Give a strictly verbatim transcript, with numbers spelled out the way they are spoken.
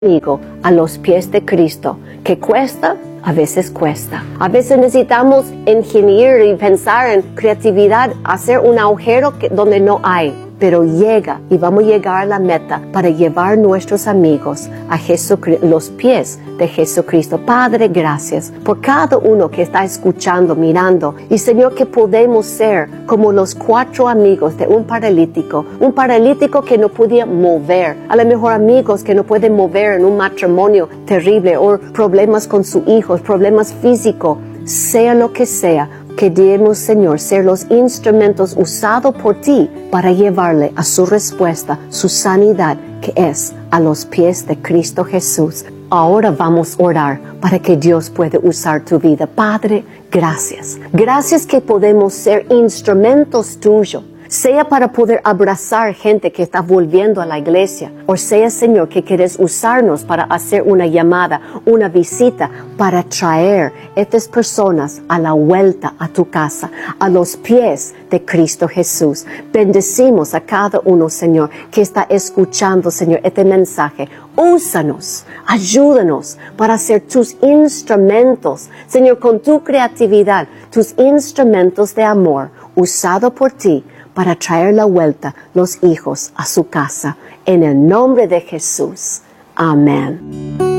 amigo a los pies de Cristo, que cuesta, a veces cuesta. A veces necesitamos ingeniar y pensar en creatividad, hacer un agujero que, donde no hay, pero llega y vamos a llegar a la meta para llevar nuestros amigos a Jesucristo, los pies de Jesucristo. Padre, gracias por cada uno que está escuchando, mirando, y Señor, que podemos ser como los cuatro amigos de un paralítico, un paralítico que no podía mover, a lo mejor amigos que no pueden mover en un matrimonio terrible o problemas con sus hijos, problemas físicos, sea lo que sea. Queremos, Señor, ser los instrumentos usados por ti para llevarle a su respuesta, su sanidad, que es a los pies de Cristo Jesús. Ahora vamos a orar para que Dios pueda usar tu vida. Padre, gracias. Gracias que podemos ser instrumentos tuyos, sea para poder abrazar gente que está volviendo a la iglesia, o sea, Señor, que quieres usarnos para hacer una llamada, una visita, para traer estas personas a la vuelta a tu casa, a los pies de Cristo Jesús. Bendecimos a cada uno, Señor, que está escuchando, Señor, este mensaje. Úsanos, ayúdanos para ser tus instrumentos, Señor, con tu creatividad, tus instrumentos de amor, usado por ti, para traer la vuelta los hijos a su casa. En el nombre de Jesús. Amén.